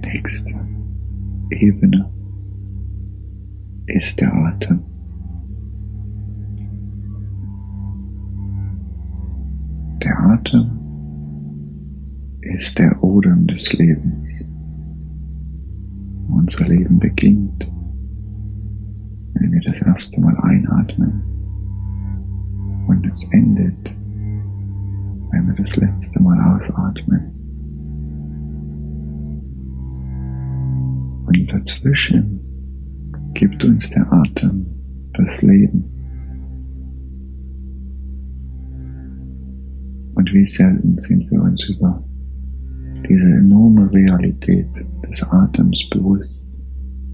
nächste Ebene ist der Atem. Der Atem ist der Odem des Lebens. Unser Leben beginnt, wenn wir das erste Mal einatmen, und es endet, wenn wir das letzte Mal ausatmen. Und dazwischen gibt uns der Atem das Leben. Und wie selten sind wir uns über diese enorme Realität des Atems bewusst.